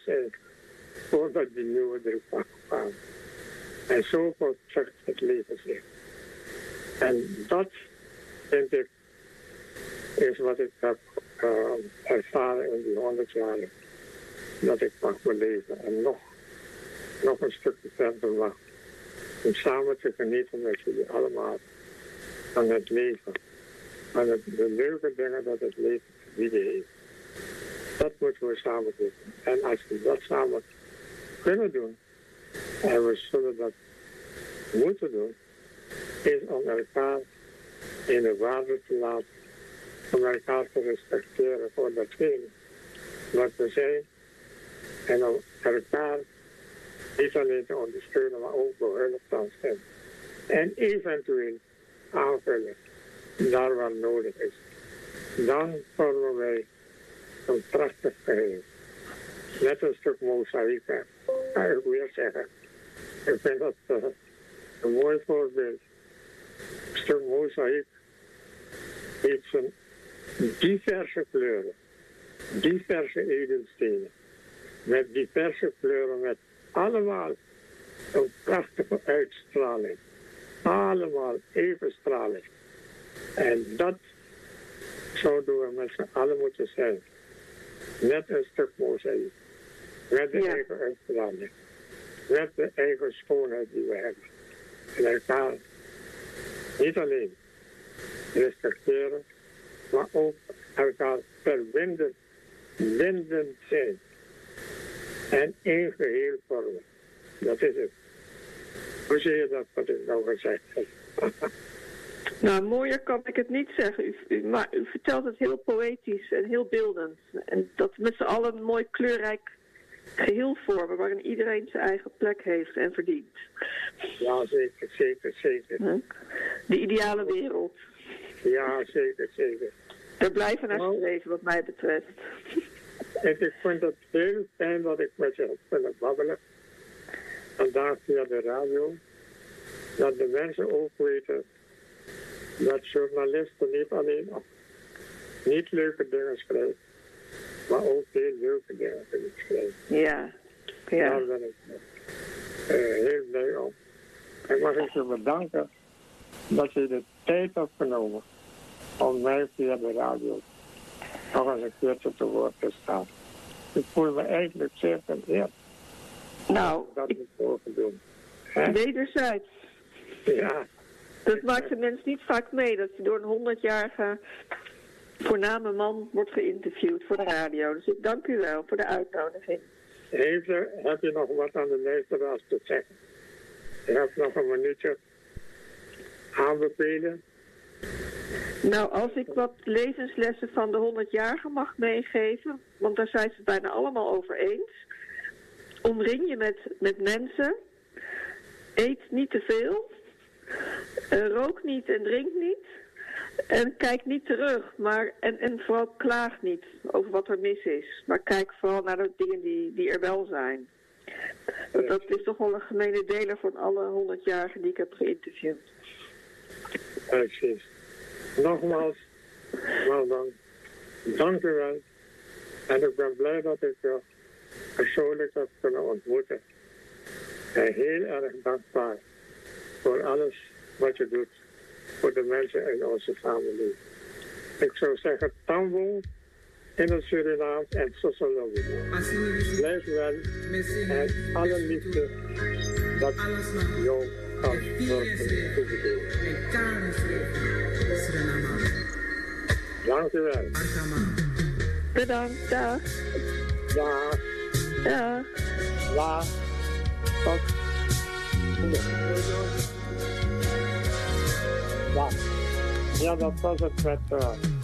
zijn voordat die nieuwe drukpakken kwamen. En zo vertrekt het leven zich. En dat, vind ik, is wat ik heb ervaren in die 100 jaar. Dat ik mag beleven en nog een stukje verder mag. Om samen te genieten met jullie allemaal van het leven. Van de leuke dingen dat het leven te bieden heeft. Dat moeten we samen doen. En als we dat samen kunnen doen, en we zullen dat moeten doen, is om elkaar in de waarde te laten. Om elkaar te respecteren voor datgene wat we zijn. En om elkaar niet alleen te ondersteunen, maar ook behulp te zijn. En eventueel aanvullen, daar waar nodig is. Dan vormen wij een prachtig geheel. Net een stuk mozaïek, kan ik weer zeggen. Ik vind dat een mooi voorbeeld. Een stuk mozaïek heeft zijn diverse kleuren, diverse edelstenen, met diverse kleuren, met allemaal een prachtige uitstraling. Allemaal even stralend. En dat zouden we met z'n allen moeten zijn. Net een stuk mozaïek. Met de eigen uitstraling. Met de eigen schoonheid die we hebben. En elkaar niet alleen respecteren, maar ook elkaar verbinden, bindend zijn. En één geheel vormen. Dat is het. Hoe zie je dat wat ik nou gezegd heb? Nou, mooier kan ik het niet zeggen. Maar u vertelt het heel poëtisch en heel beeldend. En dat we met z'n allen een mooi kleurrijk geheel vormen, waarin iedereen zijn eigen plek heeft en verdient. Ja, zeker, zeker, zeker. De ideale wereld. Ja, zeker, zeker. Daar blijven naar streven, wat mij betreft. En ik vind het heel fijn dat ik met je heb kunnen babbelen. Vandaag via de radio. Dat de mensen ook weten dat journalisten niet alleen niet leuke dingen schrijven, maar ook heel leuke dingen kunnen schrijven. Ja. Daar ben ik heel blij om. En mag ik je bedanken dat je de tijd hebt genomen om mij via de radio nog eens een keertje te woord te staan. Ik voel me eigenlijk zeer vereerd. Nou, dat ik mogen doen. Wederzijds. Ja. Dat maakt de mens niet vaak mee, dat je door een 100-jarige voorname man wordt geïnterviewd voor de radio. Dus ik dank u wel voor de uitnodiging. Heb je nog wat aan de luisteraars te zeggen? Je hebt nog een minuutje aanbevelen. Nou, als ik wat levenslessen van de 100-jarigen mag meegeven, want daar zijn ze het bijna allemaal over eens. Omring je met mensen. Eet niet te veel. Rook niet en drink niet. En kijk niet terug. En vooral klaag niet over wat er mis is. Maar kijk vooral naar de dingen die er wel zijn. Dat is toch wel een gemene deler van alle 100-jarigen die ik heb geïnterviewd. Precies. Nogmaals, wel dan, dank u wel. En ik ben blij dat ik u persoonlijk heb kunnen ontmoeten. En heel erg dankbaar voor alles wat je doet voor de mensen in onze samenleving. Ik zou zeggen, Tambo in het Surinaams en Sosologie. Blijf wel en alle liefde dat jou kan worden toegegeven. Dank u wel. Bedankt, dag. Dag. Dag. Dag. Tot. Ja, dat was het met